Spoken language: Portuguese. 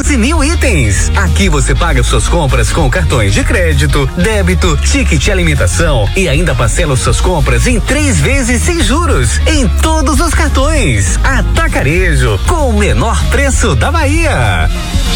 12.000 itens. Aqui você paga suas compras com cartões de crédito, débito, ticket alimentação e ainda parcela suas compras em 3 vezes sem juros em todos os cartões. Atacarejo, com o menor preço da Bahia.